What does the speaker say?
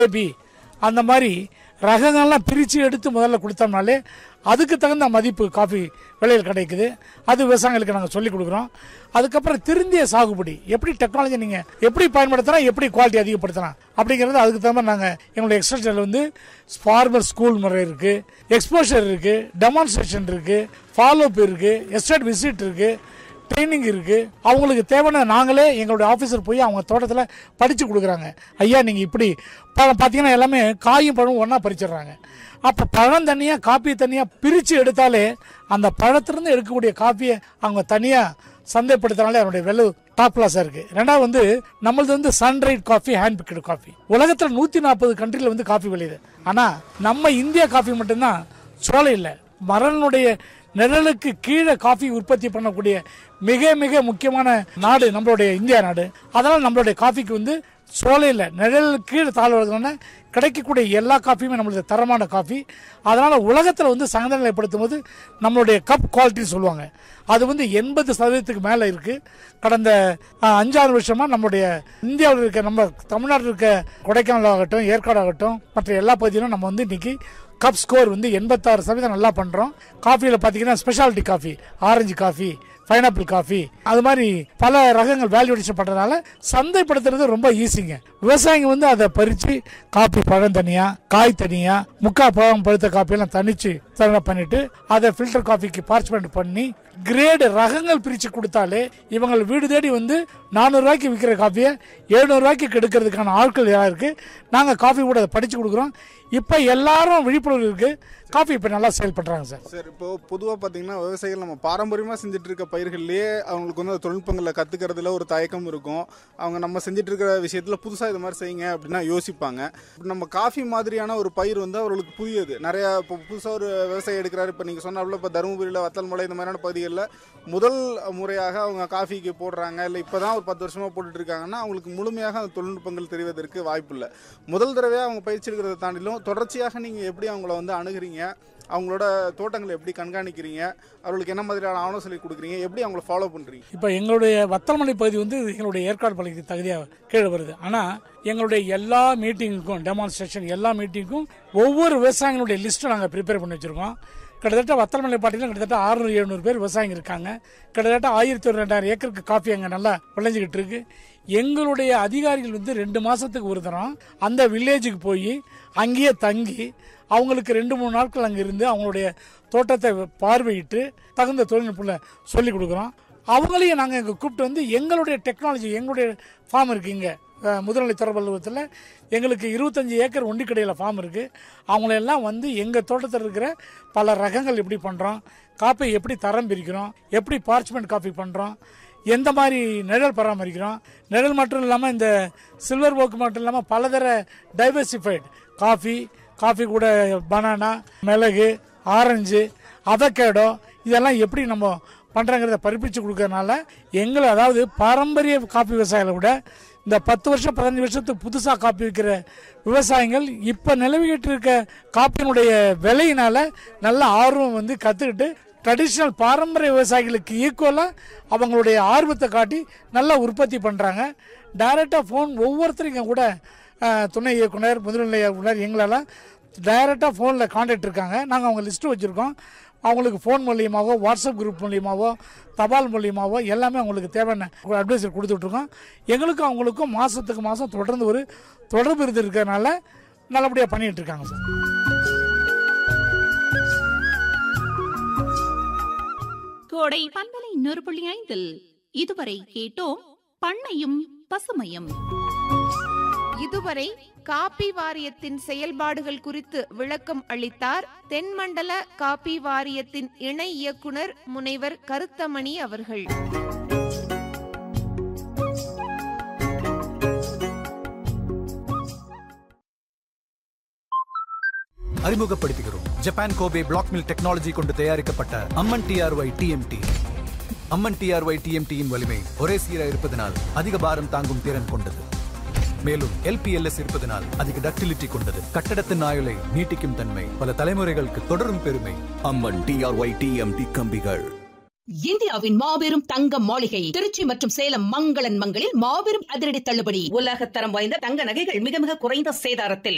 AB அந்த மாதிரி ரகங்கள்லாம் பிரித்து எடுத்து முதல்ல கொடுத்தோம்னாலே அதுக்கு தகுந்த மதிப்பு காஃபி விலையில் கிடைக்குது. அது விவசாயிகளுக்கு நாங்கள் சொல்லிக் கொடுக்குறோம். அதுக்கப்புறம் திருந்திய சாகுபடி எப்படி டெக்னாலஜி நீங்கள் எப்படி பயன்படுத்தலாம், எப்படி குவாலிட்டி அதிகப்படுத்தலாம் அப்படிங்கிறது அதுக்கு தகுந்த மாதிரி நாங்கள் எங்களுடைய எக்ஸ்டென்ஷனில் வந்து ஃபார்மர் ஸ்கூல் முறை இருக்குது, எக்ஸ்போஷர் இருக்குது, டெமான்ஸ்ட்ரேஷன் இருக்குது, ஃபாலோஅப் இருக்குது, எஸ்டேட் விசிட் இருக்குது, ட்ரைனிங் இருக்குது. அவங்களுக்கு தேவையான நாங்களே எங்களுடைய ஆஃபீஸர் போய் அவங்க தோட்டத்தில் படித்து கொடுக்குறாங்க. ஐயா நீங்கள் இப்படி பார்த்தீங்கன்னா எல்லாமே காயும் பழமும் ஒன்றா பறிச்சிடுறாங்க. அப்போ பழம் தனியாக காப்பி தனியாக பிரித்து எடுத்தாலே அந்த பழத்திலிருந்து எடுக்கக்கூடிய காப்பியை அவங்க தனியாக சந்தைப்படுத்தினாலே அதனுடைய விலை டாப் கிளாஸாக இருக்குது. ரெண்டாவது வந்து நம்மளது வந்து சன்ரைட் காஃபி, ஹேண்ட் பிக்டு காஃபி. உலகத்தில் 140 கண்ட்ரியில் வந்து காஃபி விளையுது. ஆனால் நம்ம இந்தியா காஃபி மட்டும்தான் சோலை இல்லை, மரனுடைய நிழலுக்கு கீழே காஃபி உற்பத்தி பண்ணக்கூடிய மிக மிக முக்கியமான நாடு நம்மளுடைய இந்தியா நாடு. அதனால் நம்மளுடைய காஃபிக்கு வந்து சோலையில் நிழலுக்கு கீழே தாழ்வுனா கிடைக்கக்கூடிய எல்லா காஃபியுமே நம்மளுடைய தரமான காஃபி. அதனால் உலகத்தில் வந்து சங்கநிலைப்படுத்தும் போது நம்மளுடைய கப் குவாலிட்டின்னு சொல்லுவாங்க. அது வந்து 80% மேலே இருக்குது. கடந்த 5-6 வருஷமாக நம்மளுடைய இந்தியாவில் இருக்க நம்ம தமிழ்நாட்டில் இருக்க கொடைக்கானல் ஆகட்டும், ஏற்காடு ஆகட்டும், மற்ற எல்லா பகுதியிலும் நம்ம வந்து இன்னைக்கு கப் ஸ்கோர் வந்து 86% நல்லா பண்ணுறோம். காஃபியில் பார்த்தீங்கன்னா speciality coffee, orange coffee, pineapple coffee, அது மாதிரி பல ரகங்கள் வேல்யூடேஷன் பண்ணுறதுனால சந்தைப்படுத்துறது ரொம்ப ஈஸிங்க. விவசாயிங்க வந்து அதை பறித்து காப்பி பழம் தனியாக, காய் தனியாக, முக்கா பழம் பழுத்த காப்பியெல்லாம் தனிச்சு பண்ணிட்டு அதை ஃபில்டர் காஃபிக்கு பார்ச்மெண்ட் பண்ணி கிரேடு ரகங்கள் பிரித்து கொடுத்தாலே இவங்க வீடு தேடி வந்து 400 ரூபாய்க்கு விற்கிற காஃபியை 700 ரூபாய்க்கு கெடுக்கிறதுக்கான ஆட்கள் யாராக இருக்குது. நாங்கள் காஃபி கூட அதை படித்து கொடுக்குறோம். இப்போ எல்லாரும் விழிப்புணர்வு இருக்குது. காஃபி இப்போ நல்லா சேல் பண்ணுறாங்க சார். சார் இப்போ பொதுவாக பார்த்தீங்கன்னா விவசாயிகள் நம்ம பாரம்பரியமாக செஞ்சுட்டு இருக்க பயிர்கள்லேயே அவங்களுக்கு வந்து தொழில்நுட்பங்களை கற்றுக்கிறதுல ஒரு தயக்கம் இருக்கும். அவங்க நம்ம செஞ்சுட்டு இருக்கிற விஷயத்தில் புதுசாக இது மாதிரி செய்யுங்க அப்படின்னா யோசிப்பாங்க. நம்ம காஃபி மாதிரியான ஒரு பயிர் வந்து அவர்களுக்கு புதியது. நிறையா இப்போ புதுசாக ஒரு விவசாயி எடுக்கிறாரு. இப்போ நீங்கள் சொன்னாப்புல இப்போ தருமபுரியில் வத்தல்மலை இந்த மாதிரியான பகுதிகளில் முதல் முறையாக அவங்க காஃபிக்கு போடுறாங்க, இல்லை இப்போ தான் ஒரு 10 வருஷமாக போட்டுட்டு இருக்காங்கன்னா அவங்களுக்கு முழுமையாக அந்த தொழில்நுட்பங்கள் தெரிவதற்கு வாய்ப்பு இல்லை. முதல் தடவையாக அவங்க பயிற்சி எடுக்கிறத தாண்டிலும் தொடர்ச்சியாக நீங்கள் எப்படி அவங்கள வந்து அணுகிறீங்க, அவங்களோட தோட்டங்களை எப்படி கண்காணிக்கிறீங்க, அவர்களுக்கு என்ன மாதிரியான ஆலோசனை கொடுக்குறீங்க, எப்படி அவங்கள ஃபாலோ பண்ணுறீங்க? இப்போ எங்களுடைய வத்தல்மலை பகுதி வந்து எங்களுடைய ஏற்காடு பகுதிக்கு தகுதியாக கீழே வருது. ஆனால் எங்களுடைய எல்லா மீட்டிங்குக்கும், டெமான்ஸ்ட்ரேஷன் எல்லா மீட்டிங்கும் ஒவ்வொரு விவசாயிகளுடைய லிஸ்ட்டை நாங்கள் ப்ரிப்பேர் பண்ணி வச்சுருக்கோம். கிட்டத்தட்ட வத்தல்மலை பாட்டியில் கிட்டத்தட்ட 600-700 பேர் விவசாயிங்க இருக்காங்க. கிட்டத்தட்ட 1000-2000 ஏக்கருக்கு காஃபி அங்கே நல்லா விளைஞ்சிக்கிட்டு இருக்கு. எங்களுடைய அதிகாரிகள் வந்து 2 மாதத்துக்கு ஒரு தரம் அந்த வில்லேஜுக்கு போய் அங்கேயே தங்கி அவங்களுக்கு 2-3 நாட்கள் அங்கே இருந்து அவங்களுடைய தோட்டத்தை பார்வையிட்டு தகுந்த தொழில்நுட்பங்களை சொல்லிக் கொடுக்குறோம். அவங்களையும் நாங்கள் இங்கே கூப்பிட்டு வந்து எங்களுடைய டெக்னாலஜி, எங்களுடைய ஃபார்ம் இருக்குது இங்கே முதுநிலை தொடர்பு அலுவலகத்தில் எங்களுக்கு 25 ஏக்கர் ஒண்டிக்கடையில் ஃபார்ம் இருக்குது. அவங்களெல்லாம் வந்து எங்கள் தோட்டத்தில் இருக்கிற பல ரகங்கள் எப்படி பண்ணுறோம், காப்பை எப்படி தரம் பிரிக்கிறோம், எப்படி பார்ச்மெண்ட் காஃபி பண்ணுறோம், எந்த மாதிரி நிழல் பராமரிக்கிறோம், நிழல் மட்டும் இல்லாமல் இந்த சில்வர் ஓக்கு மட்டும் இல்லாமல் பலதர டைவர்சிஃபைடு காஃபி கூட பனானா, மிளகு, ஆரஞ்சு, அவகேடோ இதெல்லாம் எப்படி நம்ம பண்ணுறங்கிறத பரிப்பிச்சு கொடுக்கறதுனால எங்களை அதாவது பாரம்பரிய காஃபி விவசாயிகளை விட இந்த 10 வருஷம் 15 வருஷத்துக்கு புதுசாக காப்பி விற்கிற விவசாயிகள் இப்போ நிலவிக்கிட்டு இருக்க காப்பியினுடைய விலையினால நல்ல ஆர்வம் வந்து கற்றுக்கிட்டு ட்ரெடிஷ்னல் பாரம்பரிய விவசாயிகளுக்கு ஈக்குவலாக அவங்களுடைய ஆர்வத்தை காட்டி நல்லா உற்பத்தி பண்ணுறாங்க. டைரெக்டாக ஃபோன் ஒவ்வொருத்தரும் கூட துணை இயக்குனர், முதுநிலை இயக்குனர் எங்களெல்லாம் டைரெக்டாக ஃபோனில் கான்டாக்ட் இருக்காங்க. நாங்கள் அவங்க லிஸ்ட்டு வச்சுருக்கோம். அவங்களுக்கு ஃபோன் மூலியமாகவோ, வாட்ஸ்அப் குரூப் மூலியமாகவோ, தபால் மூலியமாகவோ எல்லாமே அவங்களுக்கு தேவையான அட்வைஸர் கொடுத்துட்ருக்கோம். எங்களுக்கும் அவங்களுக்கும் மாதத்துக்கு மாதம் தொடர்ந்து ஒரு தொடர்பு இருந்து இருக்கிறதுனால நல்லபடியாக பண்ணிகிட்டு இருக்காங்க சார். கோடை பண்பலை 100.5 இதுவரை கேட்டோம் பண்ணையும் பசுமையும். இதுவரை காப்பி வாரியத்தின் செயல்பாடுகள் குறித்து விளக்கம் அளித்தார் தென்மண்டல காப்பி வாரியத்தின் இணை இயக்குனர் முனைவர் கருத்தமணி அவர்கள். அறிமுகப்படுத்துகிறோம் Japan Kobe black mill technology கொண்டு தயாரிக்கப்பட்ட அம்மன் டிஆர்ஒய் டிஎம்டி. அம்மன் டிஆர்ஒய் டிஎம்டியின் வலிமை ஒரே சீராக இருப்பதனால் அதிக பாரம் தாங்கும் திறன் கொண்டது. மேலும் எல்பிஎல்எஸ் இருப்பதனால் அதிக டக்டிலிட்டி கொண்டது. கட்டடத்தின் ஆயுளை நீட்டிக்கும் தன்மை, பல தலைமுறைகளுக்கு தொடரும் பெருமை. அம்மன் டிஆர்ஒய் டிஎம்டி கம்பிகள். இந்தியாவின் மாபெரும் தங்க மாளிகை திருச்சி மற்றும் சேலம் மங்களன் மங்களில் மாபெரும் அதிரடி தள்ளுபடி. உலகத்தரம் வாய்ந்த தங்க நகைகள் மிக மிக குறைந்த சேதாரத்தில்